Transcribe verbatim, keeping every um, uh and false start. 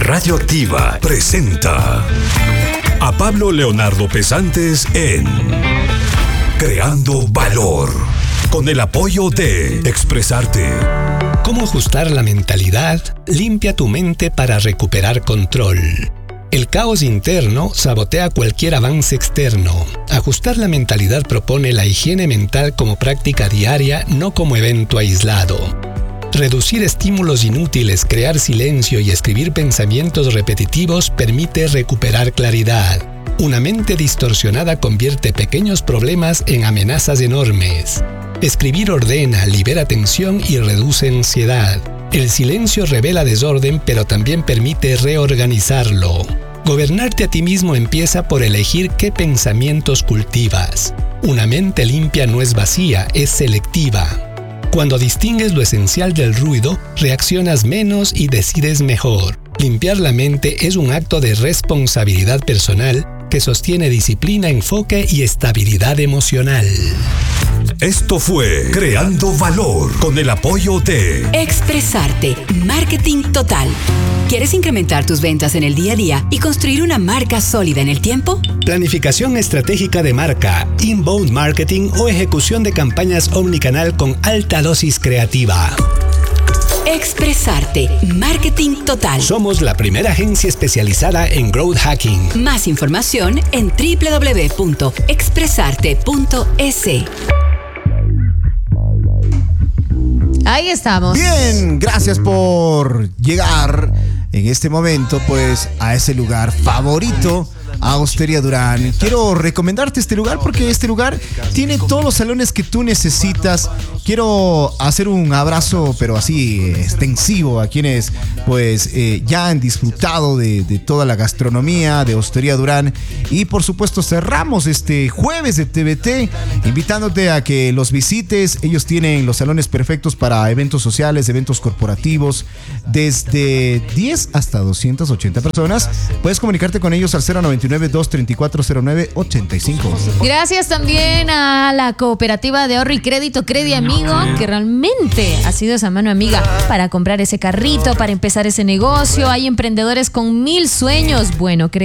Radioactiva presenta a Pablo Leonardo Pesantes en Creando Valor, con el apoyo de Expresarte. ¿Cómo ajustar la mentalidad? Limpia tu mente para recuperar control. El caos interno sabotea cualquier avance externo. Ajustar la mentalidad propone la higiene mental como práctica diaria, no como evento aislado. Reducir estímulos inútiles, crear silencio y escribir pensamientos repetitivos permite recuperar claridad. Una mente distorsionada convierte pequeños problemas en amenazas enormes. Escribir ordena, libera tensión y reduce ansiedad. El silencio revela desorden, pero también permite reorganizarlo. Gobernarte a ti mismo empieza por elegir qué pensamientos cultivas. Una mente limpia no es vacía, es selectiva. Cuando distingues lo esencial del ruido, reaccionas menos y decides mejor. Limpiar la mente es un acto de responsabilidad personal que sostiene disciplina, enfoque y estabilidad emocional. Esto fue Creando Valor, con el apoyo de Expresarte, Marketing Total. ¿Quieres incrementar tus ventas en el día a día y construir una marca sólida en el tiempo? Planificación estratégica de marca, inbound marketing o ejecución de campañas omnicanal con alta dosis creativa. Expresarte, Marketing Total. Somos la primera agencia especializada en growth hacking. Más información en doble u doble u doble u punto expresarte punto es. Ahí estamos. Bien, gracias por llegar en este momento, pues, a ese lugar favorito, a Hostería Durán. Quiero recomendarte este lugar porque este lugar tiene todos los salones que tú necesitas. Quiero hacer un abrazo, pero así extensivo, a quienes pues eh, ya han disfrutado de, de toda la gastronomía de Hostería Durán. Y por supuesto cerramos este jueves de T V T invitándote a que los visites. Ellos tienen los salones perfectos para eventos sociales, eventos corporativos, desde diez hasta doscientas ochenta personas. Puedes comunicarte con ellos al cero noventa y nueve, dos treinta y cuatro, cero nueve ochenta y cinco. Gracias también a la cooperativa de ahorro y crédito Credi Amigo, que realmente ha sido esa mano amiga para comprar ese carrito, para empezar ese negocio. Hay emprendedores con mil sueños. Bueno,